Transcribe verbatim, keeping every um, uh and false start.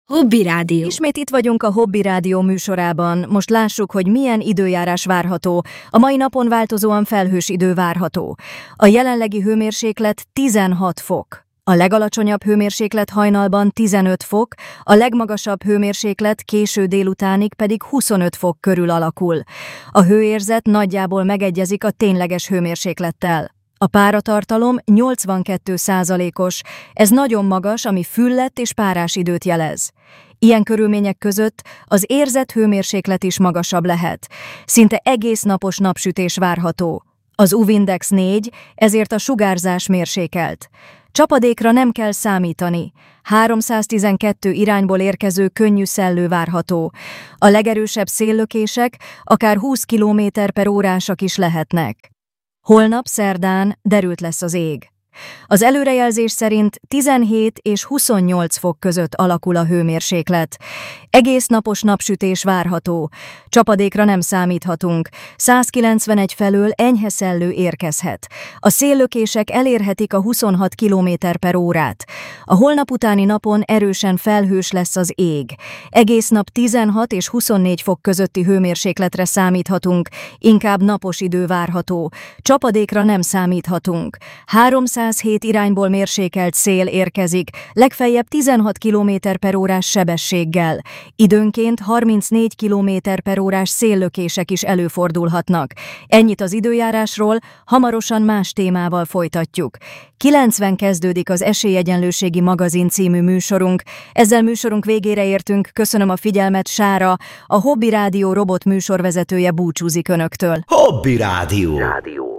Hobby Rádió. Ismét itt vagyunk a Hobby Rádió műsorában. Most lássuk, hogy milyen időjárás várható. A mai napon változóan felhős idő várható. A jelenlegi hőmérséklet tizenhat fok. A legalacsonyabb hőmérséklet hajnalban tizenöt fok, a legmagasabb hőmérséklet késő délutánig pedig huszonöt fok körül alakul. A hőérzet nagyjából megegyezik a tényleges hőmérséklettel. A páratartalom nyolcvankettő százalékos, ez nagyon magas, ami füllett és párás időt jelez. Ilyen körülmények között az érzett hőmérséklet is magasabb lehet. Szinte egész napos napsütés várható. Az u vé-index négy, ezért a sugárzás mérsékelt. Csapadékra nem kell számítani. háromszáztizenkettő irányból érkező könnyű szellő várható. A legerősebb széllökések akár húsz kilométer per órásak is lehetnek. Holnap szerdán derült lesz az ég. Az előrejelzés szerint tizenhét és huszonnyolc fok között alakul a hőmérséklet. Egész napos napsütés várható. Csapadékra nem számíthatunk. százkilencvenegy felől enyhe szellő érkezhet. A széllökések elérhetik a huszonhat kilométer per órát. A holnap utáni napon erősen felhős lesz az ég. Egész nap tizenhat és huszonnégy fok közötti hőmérsékletre számíthatunk. Inkább napos idő várható. Csapadékra nem számíthatunk. háromszázhét irányból mérsékelt szél érkezik, legfeljebb tizenhat kilométer per órás sebességgel. Időnként harmincnégy kilométer per órás széllökések is előfordulhatnak. Ennyit az időjárásról, hamarosan más témával folytatjuk. kilencven kezdődik az Esélyegyenlőségi Magazin című műsorunk. Ezzel műsorunk végére értünk, köszönöm a figyelmet, Sára, a Hobby Rádió robot műsorvezetője búcsúzik önöktől. Hobby Rádió. Rádió.